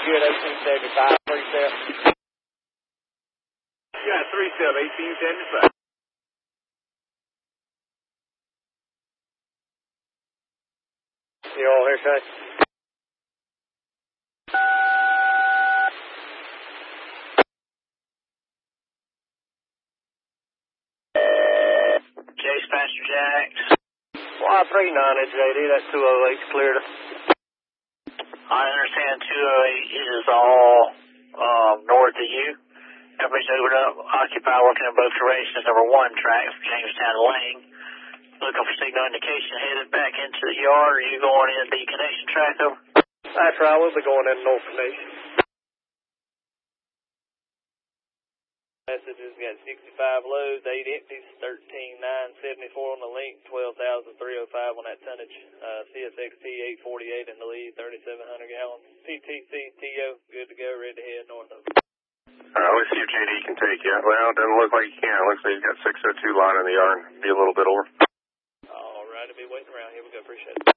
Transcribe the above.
good, 1875, 37. Yeah, 37, 1875. You all here, Shay? Chase Pastor Jacks. Y39 JD, that's 208's cleared. I understand 208 is all north of you. Everybody's over up, occupy working in both directions. Number 1 track from Jamestown to Lane. Looking for signal indication headed back into the yard. Are you going in the connection track over? That's right, we'll be going in North Nation. Messages got 65 loads, 8 empties, 13,974 on the link, 12,305 on that tonnage. CSXT 848 in the lead, 3,700 gallons. PTC TO, good to go, ready to head north of. Let's see if JD can take you. Well, it doesn't look like he can. It looks like he's got 602 line in the yard. Be a little bit over. All right, I'll be waiting around. Here we go. Appreciate it.